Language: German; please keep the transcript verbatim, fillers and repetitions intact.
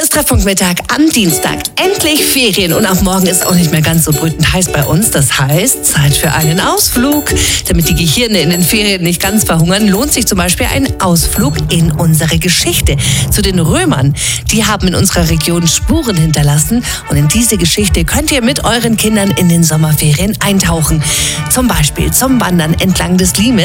ist Treffpunktmittag am Dienstag. Endlich Ferien und auch morgen ist auch nicht mehr ganz so brütend heiß bei uns. Das heißt, Zeit für einen Ausflug. Damit die Gehirne in den Ferien nicht ganz verhungern, lohnt sich zum Beispiel ein Ausflug in unsere Geschichte. Zu den Römern. Die haben in unserer Region Spuren hinterlassen und in diese Geschichte könnt ihr mit euren Kindern in den Sommerferien eintauchen. Zum Beispiel zum Wandern entlang des Limes.